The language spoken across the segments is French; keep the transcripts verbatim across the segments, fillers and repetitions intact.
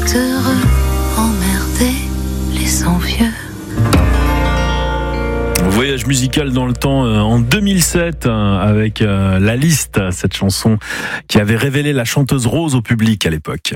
est heureux, emmerder les envieux. Voyage musical dans le temps euh, en deux mille sept euh, avec euh, La Liste, cette chanson qui avait révélé la chanteuse Rose au public à l'époque.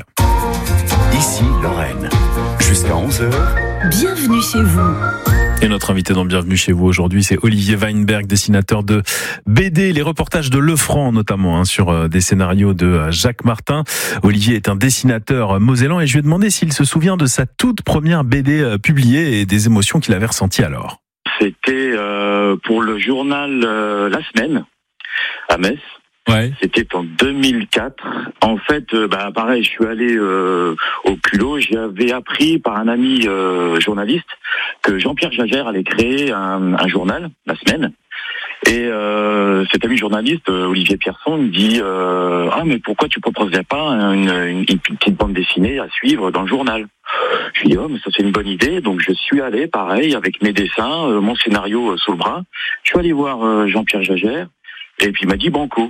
Ici Lorraine, jusqu'à onze heures. Bienvenue chez vous. Et notre invité dans Bienvenue chez vous aujourd'hui, c'est Olivier Weinberg, dessinateur de B D, les reportages de Lefranc notamment, hein, sur euh, des scénarios de euh, Jacques Martin. Olivier est un dessinateur mosellan et je lui ai demandé s'il se souvient de sa toute première B D euh, publiée et des émotions qu'il avait ressenties alors. C'était euh, pour le journal euh, La Semaine à Metz. Ouais. C'était en deux mille quatre. En fait, euh, bah pareil, je suis allé euh, au culot. J'avais appris par un ami euh, journaliste que Jean-Pierre Jagère allait créer un, un journal, La Semaine. Et euh, cet ami journaliste, Olivier Pierson, me dit euh, ah mais pourquoi tu proposerais pas une, une, une petite bande dessinée à suivre dans le journal? Je lui dis oh mais ça c'est une bonne idée. Donc je suis allé pareil avec mes dessins, euh, mon scénario euh, sous le bras. Je suis allé voir euh, Jean-Pierre Jagère et puis il m'a dit banco.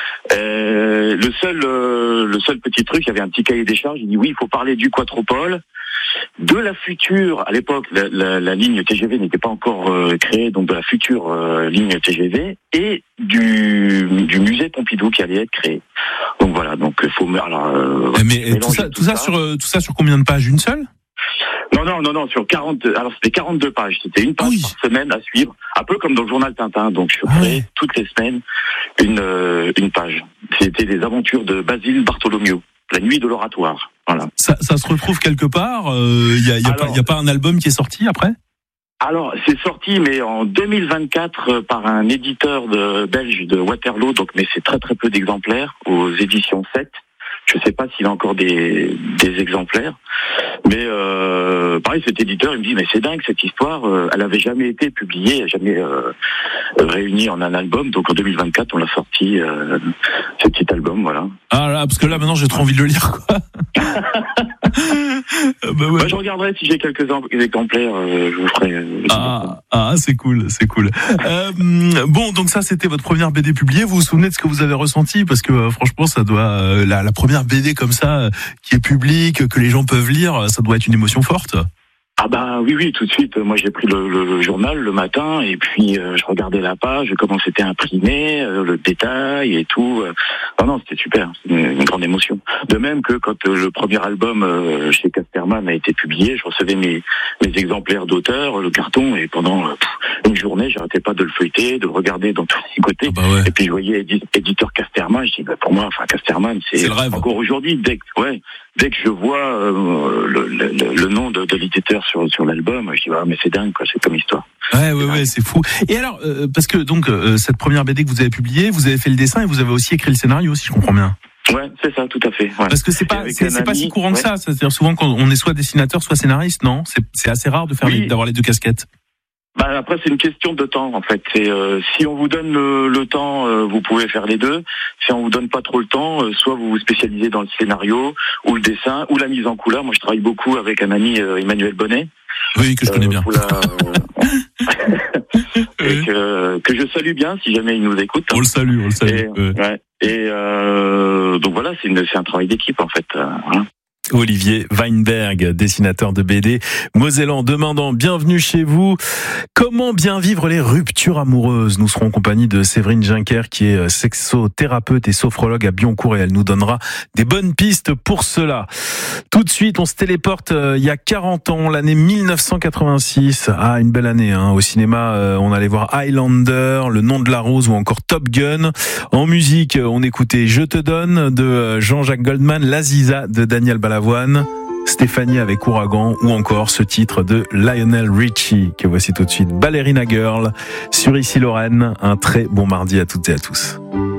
Euh, le seul euh, le seul petit truc, il y avait un petit cahier des charges. Il dit oui, il faut parler du quadrupole, de la future. À l'époque, la, la, la ligne T G V n'était pas encore euh, créée, donc de la future euh, ligne T G V et du du musée Pompidou qui allait être créé. Donc voilà, donc il faut alors. Euh, mais tout ça, tout, tout ça, ça sur tout ça sur combien de pages? Une seule? Non, non, non, non, sur quarante, alors c'était quarante-deux pages, c'était une page oui. par semaine à suivre, un peu comme dans le journal Tintin, donc je ferai ah oui. toutes les semaines une, euh, une page. C'était les aventures de Basile Bartholomew, la nuit de l'oratoire, voilà. Ça, ça se retrouve quelque part, il euh, y a, y a alors, pas, y a pas un album qui est sorti après? Alors, c'est sorti, mais en deux mille vingt-quatre, par un éditeur de, belge de Waterloo, donc, mais c'est très très peu d'exemplaires, aux éditions sept. Je sais pas s'il a encore des, des exemplaires, mais euh, pareil, cet éditeur, il me dit mais c'est dingue cette histoire, euh, elle avait jamais été publiée, jamais euh, réunie en un album, donc en deux mille vingt-quatre on l'a sorti, euh, ce petit album, voilà. Ah là, parce que là maintenant j'ai trop envie de le lire, quoi. bah ouais. bah, je regarderai si j'ai quelques exemplaires, euh, je vous ferai. Euh, ah, ah, c'est cool, c'est cool. euh, bon, donc ça c'était votre première B D publiée. Vous vous souvenez de ce que vous avez ressenti? Parce que euh, franchement, ça doit euh, la, la première B D comme ça euh, qui est publique, que les gens peuvent lire, ça doit être une émotion forte. Ah bah oui oui tout de suite. Moi j'ai pris le, le, le journal le matin et puis euh, je regardais la page, comment c'était imprimé, euh, le détail et tout. Non non c'était super, c'est une, une grande émotion. De même que quand euh, le premier album euh, chez Casterman a été publié, je recevais mes mes exemplaires d'auteur, le carton et pendant euh, une journée j'arrêtais pas de le feuilleter, de le regarder dans tous les côtés. Ah bah ouais. Et puis je voyais édi- éditeur Casterman, je dis bah pour moi enfin Casterman c'est, c'est le rêve. Encore aujourd'hui dès que ouais dès que je vois euh, le, le, le nom de, de l'éditeur sur sur l'album, je dis ah mais c'est dingue quoi, c'est comme histoire. Ouais ouais ouais, c'est fou. Et alors euh, parce que donc euh, cette première B D que vous avez publiée, vous avez fait le dessin et vous avez aussi écrit le scénario, si je comprends bien. Ouais, c'est ça, tout à fait. Ouais. Parce que c'est pas c'est, c'est ami, pas si courant ouais. que ça. C'est-à-dire souvent quand on est soit dessinateur, soit scénariste, non? C'est c'est assez rare de faire oui. les, d'avoir les deux casquettes. Bah après c'est une question de temps en fait. C'est euh, si on vous donne le, le temps, euh, vous pouvez faire les deux. Si on vous donne pas trop le temps, euh, soit vous vous spécialisez dans le scénario ou le dessin ou la mise en couleur. Moi je travaille beaucoup avec un ami euh, Emmanuel Bonnet. Oui que je connais euh, bien. La... et que, que je salue bien si jamais il nous écoute. On le salue, on le salue. Et, ouais. Ouais, et euh, donc voilà, c'est, une, c'est un travail d'équipe en fait. Euh, voilà. Olivier Weinberg, dessinateur de B D mosellan. Demain dans Bienvenue chez vous, comment bien vivre les ruptures amoureuses? Nous serons en compagnie de Séverine Ginker qui est sexothérapeute et sophrologue à Bioncourt et elle nous donnera des bonnes pistes pour cela. Tout de suite, on se téléporte euh, il y a quarante ans, l'année mille neuf cent quatre-vingt-six. Ah, une belle année, hein. Au cinéma, euh, on allait voir Highlander, Le Nom de la Rose ou encore Top Gun. En musique, on écoutait Je te donne de Jean-Jacques Goldman, L'Aziza de Daniel Balavoine, Stéphanie avec Ouragan ou encore ce titre de Lionel Richie que voici tout de suite, Ballerina Girl sur Ici Lorraine. Un très bon mardi à toutes et à tous.